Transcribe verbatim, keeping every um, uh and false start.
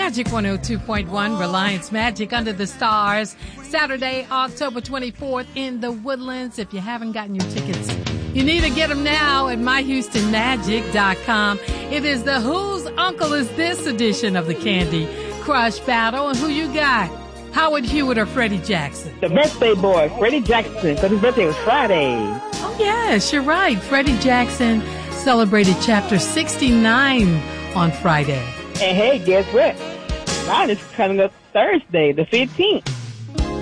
Magic one oh two point one, Reliance Magic Under the Stars, Saturday, October twenty-fourth in the Woodlands. If you haven't gotten your tickets, you need to get them now at my houston magic dot com. It is the Whose Uncle Is This edition of the Candy Crush Battle. And who you got? Howard Hewitt or Freddie Jackson? The birthday boy, Freddie Jackson, because his birthday was Friday. Oh, yes, you're right. Freddie Jackson celebrated chapter sixty-nine on Friday. And hey, guess what? Mine is coming up Thursday, the fifteenth.